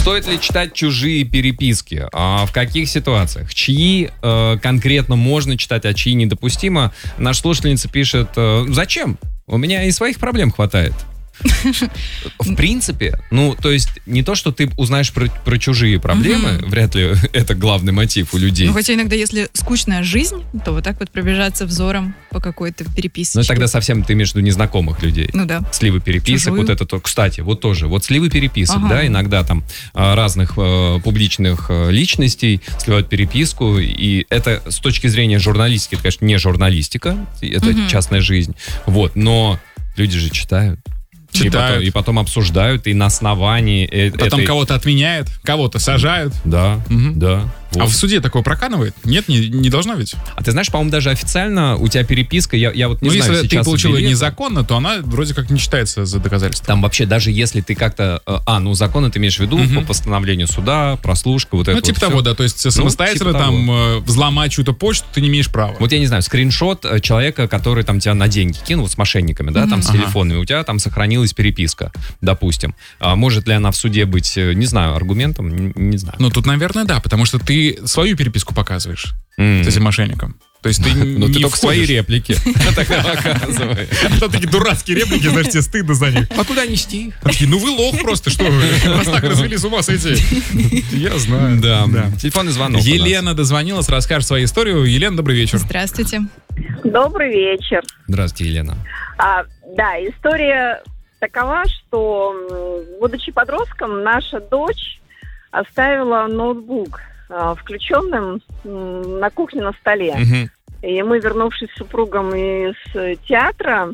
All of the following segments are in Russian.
Стоит ли читать чужие переписки? В каких ситуациях? Чьи конкретно можно читать, а чьи недопустимо? Наша слушательница пишет: зачем? У меня и своих проблем хватает. В принципе, то есть не то, что ты узнаешь про чужие проблемы, вряд ли это главный мотив у людей. Хотя иногда, если скучная жизнь, то вот так вот пробежаться взором по какой-то переписке. Ну, тогда совсем ты между незнакомых людей. Ну да. Сливы переписок, Чужую. вот это то. Кстати, вот тоже. Вот сливы переписок, да, иногда там разных публичных личностей сливают переписку, и это с точки зрения журналистики, это, конечно, не журналистика, это частная жизнь. Вот, но люди же читают. И потом обсуждают, и на основании... Потом кого-то отменяют, кого-то сажают. Да, да. Вот. А в суде такое проканывает? Нет, не должно ведь. А ты знаешь, по-моему, даже официально у тебя переписка, я вот не знаю, если сейчас ты получил ее ввели незаконно, то она вроде как не считается за доказательство. Там вообще, даже если ты как-то... законно ты имеешь в виду по постановлению суда, прослушка, вот это вот типа того, все. да, то есть самостоятельно типа взломать чью-то почту ты не имеешь права. Вот я не знаю, скриншот человека, который там тебя на деньги кинул, с мошенниками, да, там с телефонами, у тебя там сохранилась переписка, допустим. Может ли она в суде быть, не знаю, аргументом? Не знаю. Ну, тут, наверное, да, потому что ты свою переписку показываешь с этим мошенником. То есть ты Но не ты только свои реплики показывай. Там такие дурацкие реплики, знаешь, тебе стыдно за них. А куда нести? Такие, вы лох просто, что вы? Вас так развели, с ума сойти. Я знаю. Да. Телефонный звонок. Елена дозвонилась, расскажет свою историю. Елена, добрый вечер. Здравствуйте. Добрый вечер. Здравствуйте, Елена. Да, история такова, что, будучи подростком, наша дочь оставила ноутбук включенным на кухне на столе. И мы, вернувшись с супругом из театра,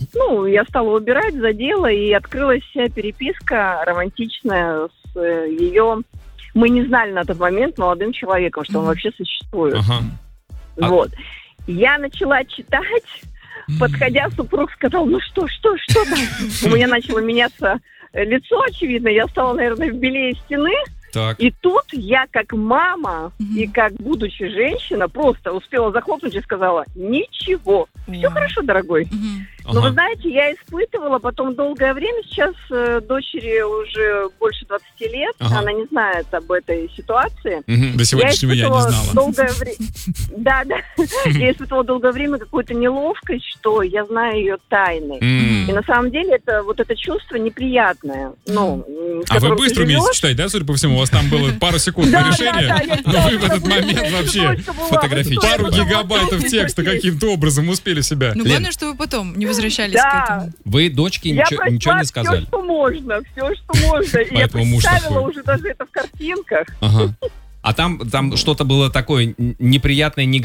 я стала убирать, задела, и открылась вся переписка романтичная с ее... Мы не знали на тот момент молодым человеком, что он вообще существует. Вот. Я начала читать, подходя, супруг сказал: ну что там? У меня начало меняться лицо, очевидно. Я стала, наверное, в белее стены. Так. И тут я, как мама и как будучи женщина, просто успела захлопнуть и сказала: ничего, все хорошо, дорогой. Но вы знаете, я испытывала потом долгое время, сейчас дочери уже больше 20 лет, она не знает об этой ситуации. До сегодняшнего я не знала. Долгое время. Да. Я испытывала долгое время какую-то неловкость, что я знаю ее тайны. И на самом деле это чувство неприятное. А вы быстро умеете читать, да, судя по всему? У вас там было пару секунд на решение, но вы в этот момент вообще пару гигабайтов текста каким-то образом успели себя. Ну, главное, что вы потом не возвращались к этому. Вы дочке ничего не сказали? все, что можно. И я представила уже даже это в картинках. А там что-то было такое неприятное,